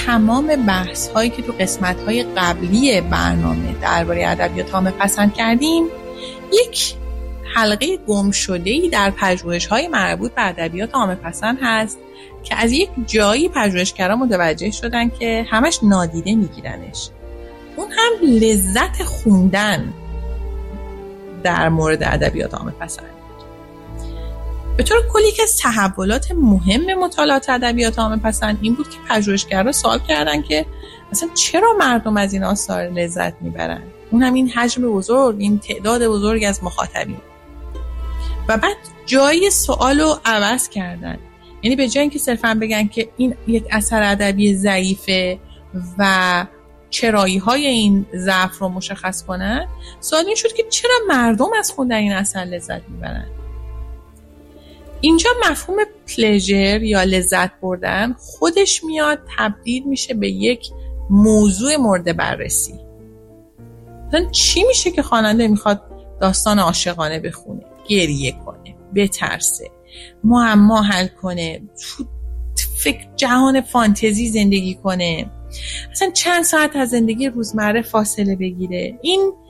تمام بحث هایی که تو قسمت های قبلی برنامه درباره ادبیات عامه پسند کردیم یک حلقه گم شده‌ای در پژوهش‌های مربوط به ادبیات عامه پسند هست که از یک جایی پژوهشگران متوجه شدن که همش نادیده میگیرنش. اون هم لذت خوندن در مورد ادبیات عامه پسند. به طور کلی که تحولات مهم مطالعات ادبیات عامه پسند این بود که پژوهشگران سوال کردن که مثلا چرا مردم از این آثار لذت میبرن؟ اون هم این حجم بزرگ، این تعداد بزرگ از مخاطبین. و بعد جای سوالو عوض کردن. یعنی به جای اینکه صرفا بگن که این یک اثر ادبی ضعیفه و چرایی‌های این ضعف رو مشخص کنن، سوال این شد که چرا مردم از خوندن این اثر لذت میبرن؟ اینجا مفهوم پلژر یا لذت بردن خودش میاد تبدیل میشه به یک موضوع مورد بررسی. مثلا چی میشه که خواننده میخواد داستان عاشقانه بخونه، گریه کنه، بترسه، معما حل کنه، تو فکر جهان فانتزی زندگی کنه، اصلا چند ساعت از زندگی روزمره فاصله بگیره؟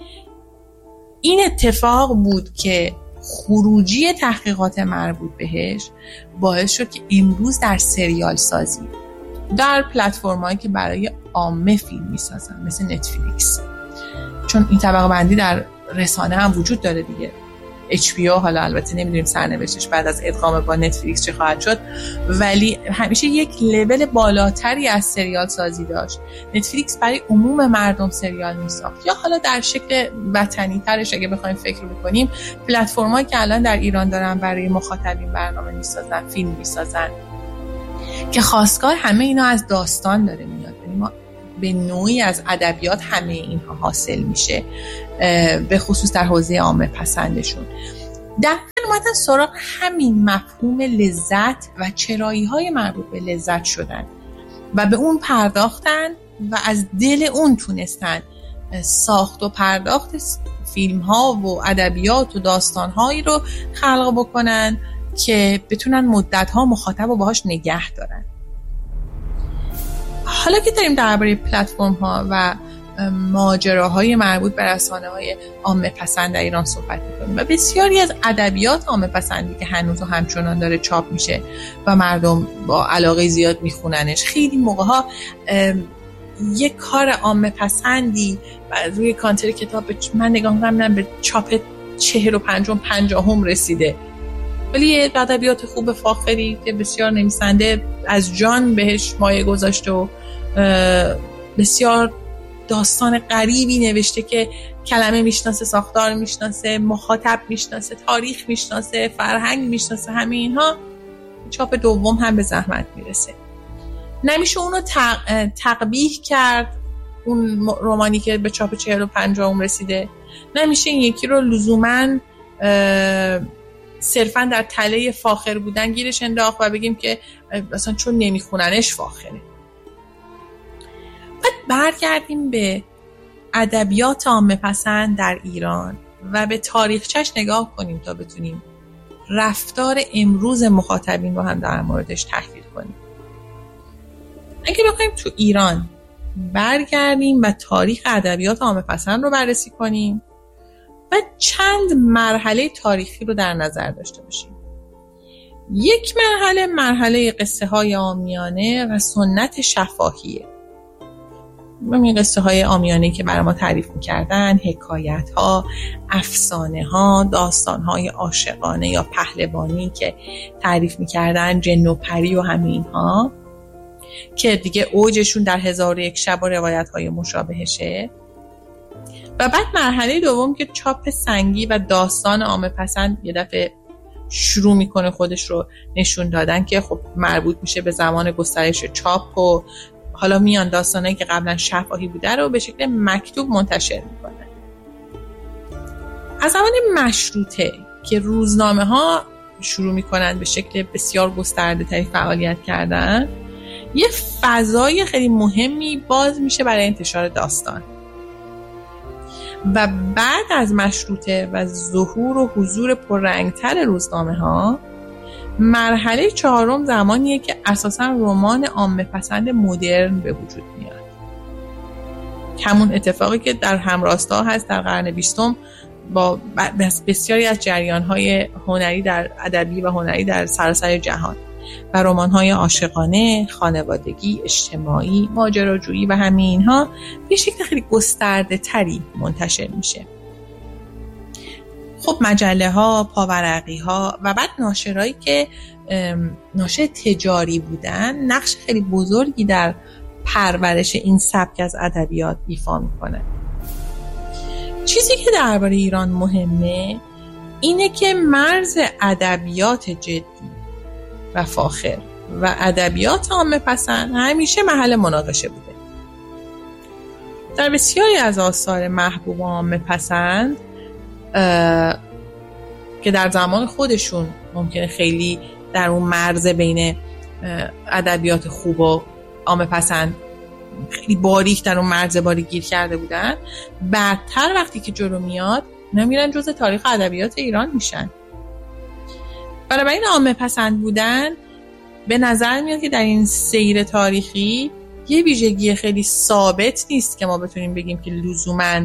این اتفاق بود که خروجی تحقیقات مربوط بهش باعث شد که امروز در سریال سازی در پلتفرم‌هایی که برای عامه فیلم میسازن مثل نتفلیکس، چون این طبقه بندی در رسانه هم وجود داره دیگه، HBO حالا البته نمیدونیم سرنوشتش بعد از ادغام با نتفلیکس چه خواهد شد، ولی همیشه یک لول بالاتری از سریال سازی داشت. نتفلیکس برای عموم مردم سریال میساخت، یا حالا در شکل وطنی ترش اگه بخوایم فکر بکنیم پلتفرمایی که الان در ایران دارن برای مخاطبین برنامه میسازن، فیلم میسازن، که خواستگاه همه اینا از داستان داره میاد. ما به نوعی از ادبیات همه اینها حاصل میشه، به خصوص در حوزه عامه پسندشون. در اومدن سراغ همین مفهوم لذت و چرایی‌های مربوط به لذت شدن و به اون پرداختن و از دل اون تونستن ساخت و پرداخت فیلم‌ها و ادبیات و داستان‌هایی رو خلق بکنن که بتونن مدت‌ها مخاطب رو باهاش نگه دارن. حالا که داریم درباره پلتفرم‌ها و ماجراهای مربوط به رسانه‌های عامه پسند در ایران صحبت می‌کنیم و بسیاری از ادبیات عامه پسندی که هنوز همچنان داره چاپ میشه و مردم با علاقه زیاد میخوننش، خیلی موقع‌ها یک کار عامه پسندی و روی کانتر کتاب من نگاه می‌کنم به چاپ 45 و 50 رسیده، ولی یه ادبیات خوب فاخری که بسیار نویسنده از جان بهش مایه گذاشته و بسیار داستان غریبی نوشته که کلمه میشناسه، ساختار میشناسه، مخاطب میشناسه، تاریخ میشناسه، فرهنگ میشناسه، همه اینها چاپ دوم هم به زحمت میرسه. نمیشه اونو تقبیح کرد، اون رمانی که به چاپ 40 و 50 رسیده. نمیشه این یکی رو لزوماً صرفاً در تله فاخر بودن گیرش انداخت و بگیم که مثلا چون نمیخوننش فاخره. بعد برگردیم به ادبیات عامه پسند در ایران و به تاریخچش نگاه کنیم تا بتونیم رفتار امروز مخاطبین رو هم در موردش تحلیل کنیم. اگه بخوایم تو ایران برگردیم و تاریخ ادبیات عامه پسند رو بررسی کنیم و چند مرحله تاریخی رو در نظر داشته باشیم. یک مرحله قصه های عامیانه و سنت شفاهیه. این قصه های عامیانه که برای ما تعریف می‌کردن، حکایت ها، افسانه ها، داستان های عاشقانه یا پهلوانی که تعریف می‌کردن، جن و پری و همه اینها که دیگه اوجشون در 1001 شب و روایت های مشابهشه. و بعد مرحله دوم که چاپ سنگی و داستان عامه پسند یه دفعه شروع میکنه خودش رو نشون دادن که خب مربوط میشه به زمان گسترش چاپ و حالا میان داستانایی که قبلا شفاهی بوده رو به شکل مکتوب منتشر میکنن. از زمان مشروطه که روزنامه ها شروع میکنن به شکل بسیار گسترده تری فعالیت کردن، یه فضای خیلی مهمی باز میشه برای انتشار داستان. و بعد از مشروطه و ظهور و حضور پررنگتر روزنامه ها مرحله چهارم زمانیه که اساساً رمان عامه پسند مدرن به وجود میاد. همون اتفاقی که در همراستا هست در قرن 20 با بسیاری از جریان‌های هنری در ادبی و هنری در سراسر جهان و رمان‌های عاشقانه، خانوادگی، اجتماعی، ماجراجویی و همه اینها به شکل خیلی گسترده‌تری منتشر میشه. خب مجله‌ها، پاورقی‌ها و بعد ناشرایی که ناشر تجاری بودن نقش خیلی بزرگی در پرورش این سبک از ادبیات ایفا میکنه. چیزی که درباره ایران مهمه اینه که مرز ادبیات جدی و فاخر و ادبیات عامه پسند همیشه محل مناقشه بوده. در بسیاری از آثار محبوب و عامه پسند که در زمان خودشون ممکنه خیلی در اون مرز بین ادبیات خوب و عامه پسند خیلی باریک در اون مرز باریک گیر کرده بودن، بعدتر وقتی که جلو میاد نمیرن جزء تاریخ ادبیات ایران میشن. بنابراین عامه پسند بودن به نظر میاد که در این سیر تاریخی یه ویژگی خیلی ثابت نیست که ما بتونیم بگیم که لزوماً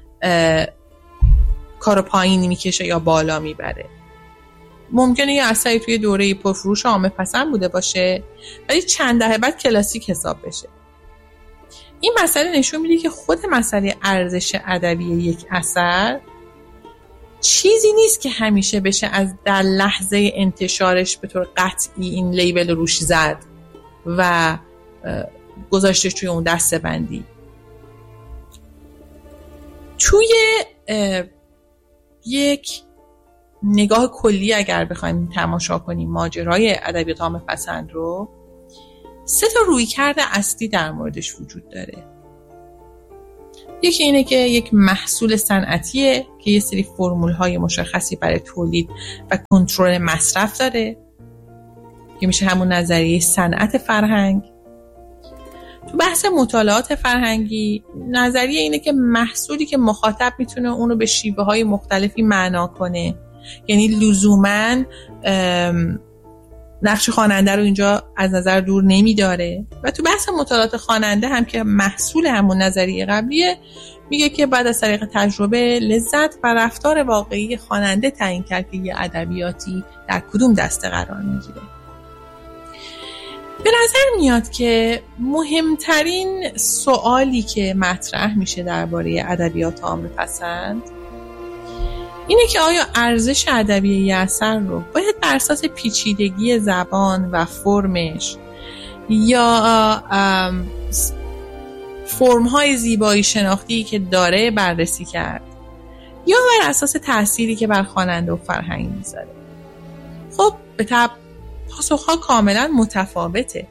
کارو پایین میکشه یا بالا میبره. ممکنه یه اثری توی دوره پرفروش عامه پسند بوده باشه ولی چند دهه بعد کلاسیک حساب بشه. این مسئله نشون میده که خود مسئله ارزش ادبی یک اثر چیزی نیست که همیشه بشه از در لحظه انتشارش به طور قطعی این لیبل روش زد و گذاشتش توی اون دسته بندی. توی یک نگاه کلی اگر بخوایم تماشا کنیم ماجرای ادبیات عامه پسند رو، 3 رویکرد اصلی در موردش وجود داره. یکی اینه که یک محصول صنعتیه که یه سری فرمول‌های مشخصی برای تولید و کنترل مصرف داره که میشه همون نظریه صنعت فرهنگ. تو بحث مطالعات فرهنگی نظریه اینه که محصولی که مخاطب میتونه اونو به شیوه‌های مختلفی معنا کنه، یعنی لزوماً نقش خواننده رو اینجا از نظر دور نمیداره. و تو بحث مطالعات خواننده هم که محصول همون نظریه قبلیه، میگه که بعد از طریق تجربه، لذت و رفتار واقعی خواننده تعیین کرد که یه ادبیاتی در کدوم دسته قرار میگیره. به نظر میاد که مهمترین سوالی که مطرح میشه درباره ادبیات عامه پسند اینه که آیا ارزش ادبی یه اثر رو باید بر اساس پیچیدگی زبان و فرمش یا فرم‌های زیبایی شناختی که داره بررسی کرد یا بر اساس تأثیری که بر خواننده و فرهنگ میذاره؟ خب به طبع پاسخ‌ها کاملا متفاوته،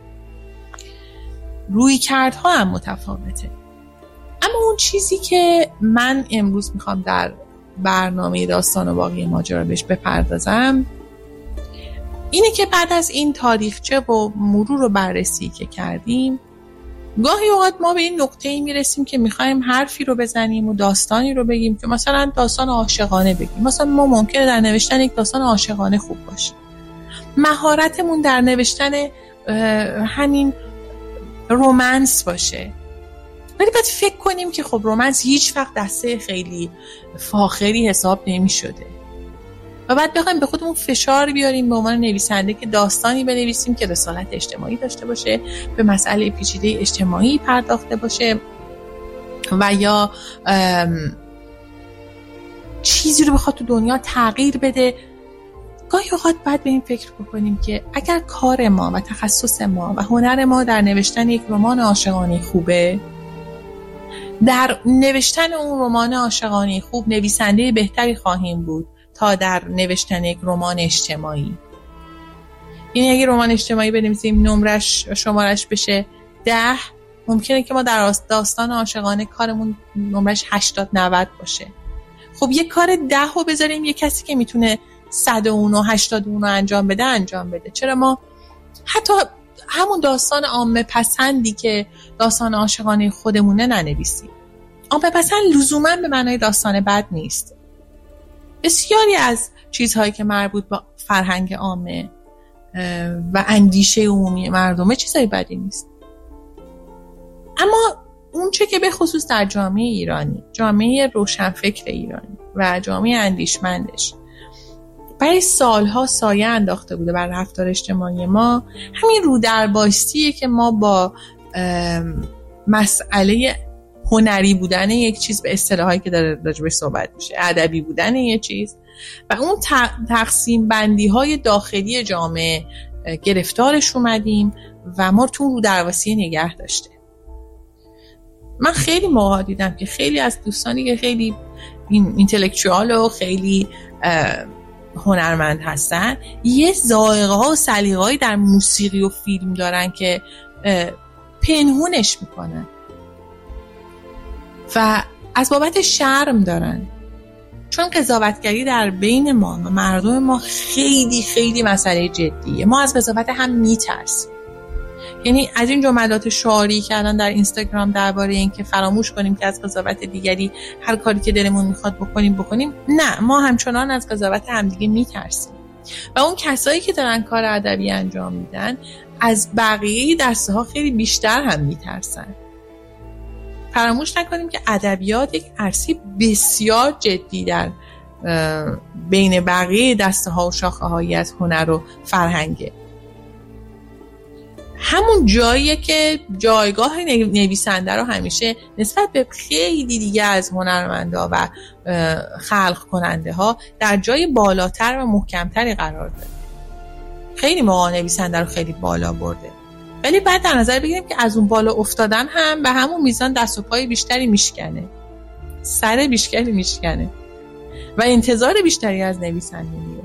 رویکردها هم متفاوته. اما اون چیزی که من امروز میخوام در برنامه داستان و باقی ماجرا بهش بپردازم اینه که بعد از این تاریخچه و مرور و بررسی که کردیم، گاهی اوقات ما به این نقطه‌ای میرسیم که میخوایم حرفی رو بزنیم و داستانی رو بگیم که مثلا داستان عاشقانه بگیم. مثلا ما ممکنه در نوشتن یک داستان عاشقانه خوب باشیم، مهارتمون در نوشتن همین رومانس باشه، ولی باید فکر کنیم که خب رومانس هیچ وقت دسته خیلی فاخری حساب نمی شده و بعد بخوایم به خودمون فشار بیاریم به عنوان نویسنده که داستانی بنویسیم که رسالت اجتماعی داشته باشه، به مسئله پیچیده اجتماعی پرداخته باشه و یا چیزی رو بخواد تو دنیا تغییر بده. گاهی اوقات باید به این فکر بکنیم که اگر کار ما و تخصص ما و هنر ما در نوشتن یک رمان عاشقانه خوبه، در نوشتن اون رمان عاشقانه خوب نویسنده بهتری خواهیم بود تا در نوشتن یک رمان اجتماعی. یعنی اگه رمان اجتماعی بنویسیم شمارش بشه 10، ممکنه که ما در داستان عاشقانه کارمون نمرش 80-90 باشه. خب یک کار 10 رو بذاریم یک کسی که میتونه 100 و 80 رو انجام بده. چرا ما حتی همون داستان عامه پسندی که داستان عاشقانه خودمونه ننویسیم؟ عامه پسند لزوما به معنای داستان بد نیست. بسیاری از چیزهایی که مربوط به فرهنگ عامه و اندیشه عمومی مردمه چیزای بدی نیست. اما اون چه که به خصوص در جامعه ایرانی، جامعه روشنفکر ایرانی و جامعه اندیشمندش برای سالها سایه انداخته بوده بر رفتار اجتماعی ما، همین رو در بایستیه که ما با مسئله هنری بودن یک چیز، به اصطلاحایی که داره راجبش صحبت میشه، ادبی بودن یک چیز و اون تقسیم بندی های داخلی جامعه گرفتارش اومدیم و ما تو رو درواسی نگه داشته. من خیلی موقع دیدم که خیلی از دوستانی که خیلی اینتלקچوال و خیلی هنرمند هستن یه ذائقه ها و سلیقه‌ای در موسیقی و فیلم دارن که پنهونش میکنن و از بابت شرم دارن، چون قضاوتگری در بین ما و مردم ما خیلی خیلی مسئله جدیه. ما از قضاوت هم میترسیم. یعنی از این جملات شعاری که الان در اینستاگرام درباره این که فراموش کنیم که از قضاوت دیگری هر کاری که دلمون میخواد بکنیم، نه، ما همچنان از قضاوت همدیگه میترسیم و اون کسایی که دارن کار ادبی انجام میدن از بقیه دسته ها خیلی بیشتر هم میترسن. فراموش نکنیم که ادبیات یک عرصه بسیار جدی در بین بقیه دسته ها و شاخه هایی از هنر و فرهنگه. همون جاییه که جایگاه نویسنده رو همیشه نسبت به خیلی دیگه از هنرمندا و خلق کننده ها در جای بالاتر و محکمتری قرار داره. خیلی موقع نویسنده رو خیلی بالا برده، ولی بعد در نظر بگیریم که از اون بالا افتادن هم به همون میزان دست و پای بیشتری میشکنه، سر بیشتری میشکنه و انتظار بیشتری از نویسنده میره.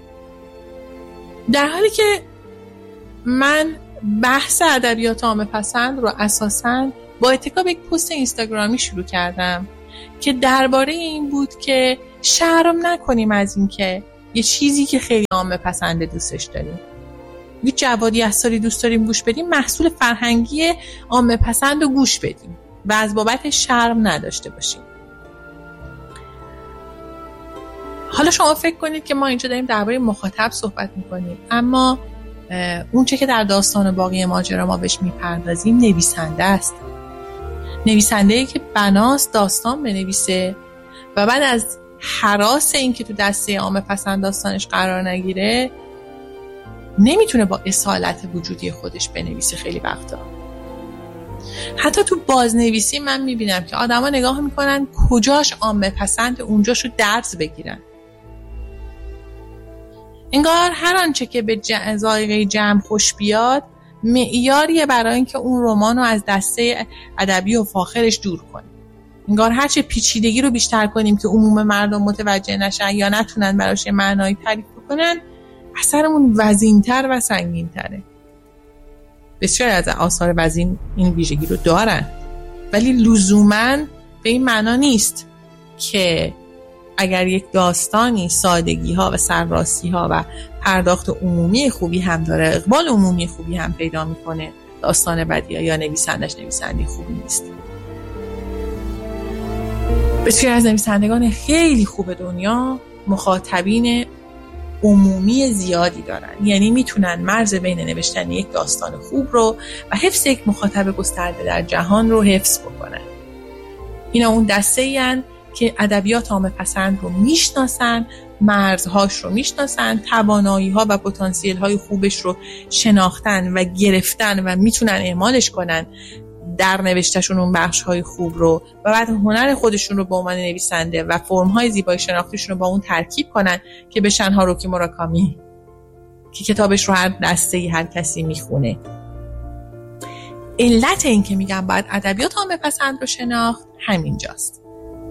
در حالی که من بحث ادبیات عامه پسند رو اساساً با اتکا به یک پست اینستاگرامی شروع کردم که درباره این بود که شرم نکنیم از این که یه چیزی که خیلی عامه پسند دوستش داریم، یه جوادی از سالی دوست داریم گوش بدیم، محصول فرهنگی عامه پسند رو گوش بدیم و از بابت شرم نداشته باشیم. حالا شما فکر کنید که ما اینجا داریم درباره مخاطب صحبت میکنیم، اما اون چه که در داستان باقی ماجرا ما بهش میپردازیم نویسنده است. نویسنده‌ای که بناست داستان بنویسه و بعد از هراس این که تو دسته عامه پسند داستانش قرار نگیره نمیتونه با اصالت وجودی خودش بنویسه. خیلی وقتا حتی تو بازنویسی من میبینم که آدما نگاه میکنن کجاش عامه پسند اونجاشو درس بگیرن. انگار هر آنچه که به ذائقه جمع خوش بیاد معیاریه برای اینکه اون رمان رو از دسته ادبی و فاخرش دور کنیم. انگار هرچه پیچیدگی رو بیشتر کنیم که عموم مردم متوجه نشن یا نتونن براش معنایی تعریف کنن، اثرمون وزین‌تر و سنگین‌تره. بسیار از آثار وزین این ویژگی رو دارن، ولی لزوماً به این معنا نیست که اگر یک داستانی سادگی‌ها و سرراستی‌ها و پرداخت عمومی خوبی هم داره، اقبال عمومی خوبی هم پیدا می‌کنه، داستان بدیه یا نویسندش نویسنده خوبی نیست. بسیار از نویسندگان خیلی خوب دنیا مخاطبین عمومی زیادی دارن، یعنی میتونن مرز بین نوشتن یک داستان خوب رو و حفظ یک مخاطب گسترده در جهان رو حفظ بکنن. اینا اون دسته‌ای هستن که ادبیات عامه پسند رو میشناسن، مرزهاش رو میشناسن، توانایی‌ها و پتانسیل‌های خوبش رو شناختن و گرفتن و میتونن اعمالش کنن در نوشتهشون اون بخش‌های خوب رو و بعد هنر خودشون رو به عنوان نویسنده و فرم‌های زیبای شناختیشون رو با اون ترکیب کنن که بشن هاروکی موراکامی که کتابش رو هر دسته‌ای هر کسی میخونه. علت این که میگم باید ادبیات عامه پسند رو شناخت همینجاست.